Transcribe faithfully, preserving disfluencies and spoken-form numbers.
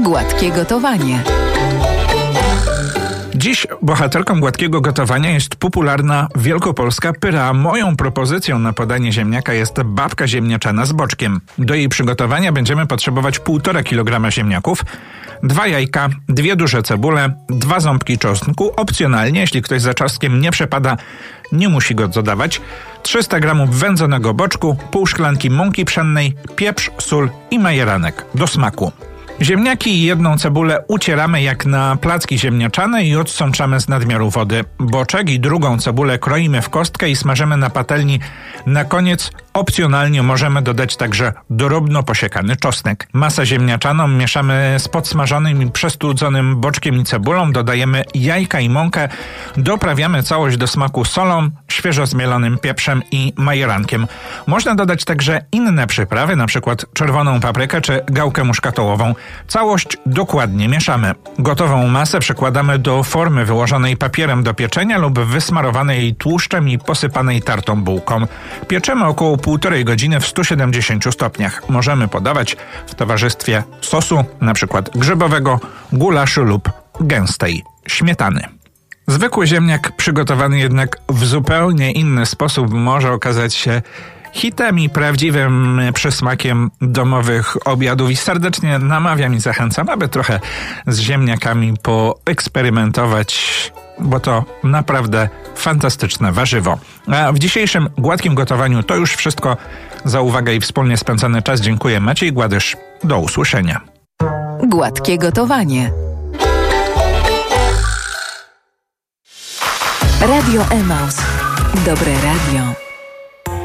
Gładkie gotowanie. Dziś bohaterką gładkiego gotowania jest popularna wielkopolska pyra. Moją propozycją na podanie ziemniaka jest babka ziemniaczana z boczkiem. Do jej przygotowania będziemy potrzebować półtora kilograma ziemniaków, dwa jajka, dwie duże cebule, dwa ząbki czosnku. Opcjonalnie, jeśli ktoś za czosnkiem nie przepada, nie musi go dodawać. trzysta gramów wędzonego boczku, pół szklanki mąki pszennej, pieprz, sól i majeranek do smaku. Ziemniaki i jedną cebulę ucieramy jak na placki ziemniaczane i odsączamy z nadmiaru wody. Boczek i drugą cebulę kroimy w kostkę i smażymy na patelni. Na koniec opcjonalnie możemy dodać także drobno posiekany czosnek. Masę ziemniaczaną mieszamy z podsmażonym i przestudzonym boczkiem i cebulą. Dodajemy jajka i mąkę. Doprawiamy całość do smaku solą, świeżo zmielonym pieprzem i majerankiem. Można dodać także inne przyprawy, np. czerwoną paprykę czy gałkę muszkatołową. Całość dokładnie mieszamy. Gotową masę przekładamy do formy wyłożonej papierem do pieczenia lub wysmarowanej tłuszczem i posypanej tartą bułką. Pieczemy około półtorej godziny w stu siedemdziesięciu stopniach. Możemy podawać w towarzystwie sosu, np. grzybowego, gulaszu lub gęstej śmietany. Zwykły ziemniak przygotowany jednak w zupełnie inny sposób może okazać się hitem i prawdziwym przysmakiem domowych obiadów i serdecznie namawiam i zachęcam, aby trochę z ziemniakami poeksperymentować, bo to naprawdę fantastyczne warzywo. A w dzisiejszym gładkim gotowaniu to już wszystko. Za uwagę i wspólnie spędzony czas dziękuję. Maciej Gładysz. Do usłyszenia. Gładkie gotowanie. Radio Emaus. Dobre radio.